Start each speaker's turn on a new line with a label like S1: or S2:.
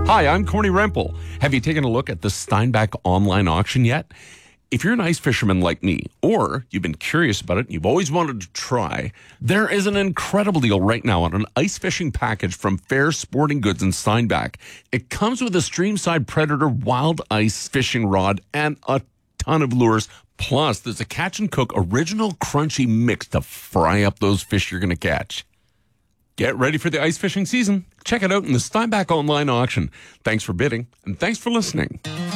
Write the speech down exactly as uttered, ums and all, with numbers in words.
S1: Hi, I'm Corny Rempel. Have you taken a look at the Steinbach online auction yet? If you're an ice fisherman like me, or you've been curious about it and you've always wanted to try, there is an incredible deal right now on an ice fishing package from Fair Sporting Goods in Steinbach. It comes with a Streamside Predator wild ice fishing rod and a ton of lures. Plus, there's a Catch and Cook original crunchy mix to fry up those fish you're going to catch. Get ready for the ice fishing season. Check it out in the Steinbach online auction. Thanks for bidding, and thanks for listening.